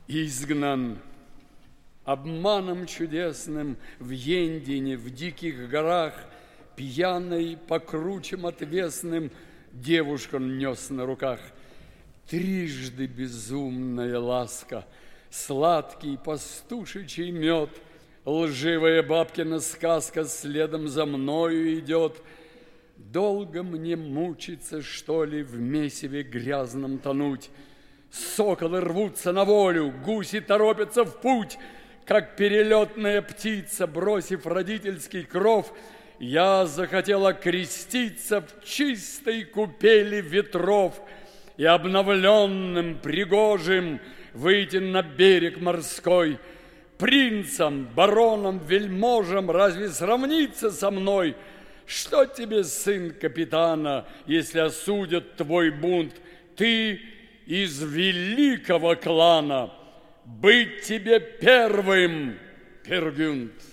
изгнан обманом чудесным в Ендине, в диких горах, пьяной по кручам отвесным девушку нес на руках. Трижды безумная ласка, сладкий пастушечий мед, лживая бабкина сказка следом за мною идет. Долго мне мучиться, что ли, в месиве грязном тонуть? Соколы рвутся на волю, гуси торопятся в путь. Как перелетная птица, бросив родительский кров, я захотела креститься в чистой купели ветров и обновленным, пригожим выйти на берег морской. Принцам, баронам, вельможам разве сравниться со мной? Что тебе, сын капитана, если осудят твой бунт? Ты из великого клана, быть тебе первым, Пергюнд.